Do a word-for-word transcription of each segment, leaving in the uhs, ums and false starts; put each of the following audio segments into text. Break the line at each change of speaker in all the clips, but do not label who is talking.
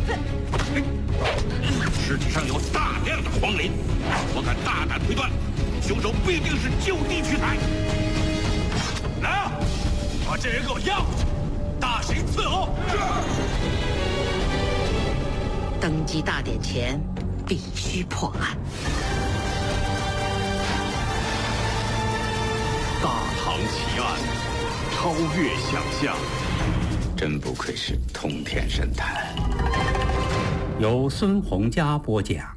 尸体上有大量的黄磷，我敢大胆推断，凶手必定是就地取材。来啊，把这人给我押回去，大刑伺候。
登基大典前，必须破案。
大唐奇案，超越想象。
真不愧是通天神探。
由孙洪佳播讲。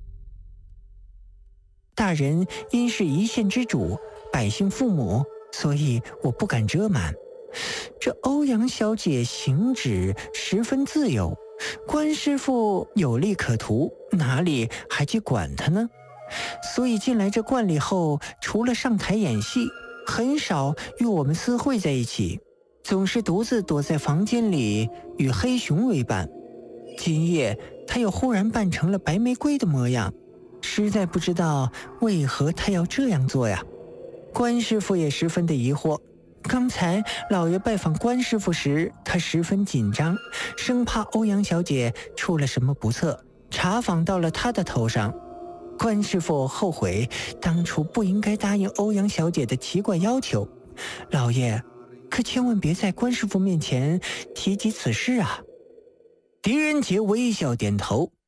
大人因是一县之主，百姓父母，所以我不敢遮瞒。这欧阳小姐行止十分自由，关师傅有利可图，哪里还去管她呢？所以进来这观里后，除了上台演戏，很少与我们私会在一起，总是独自躲在房间里与黑熊为伴。今夜他又忽然扮成了白玫瑰的模样，实在不知道为何他要这样做呀。关师傅也十分的疑惑，刚才老爷拜访关师傅时，他十分紧张，生怕欧阳小姐出了什么不测，查访到了他的头上。关师傅后悔当初不应该答应欧阳小姐的奇怪要求，老爷可千万别在关师傅面前提及此事啊。狄仁杰微笑点头，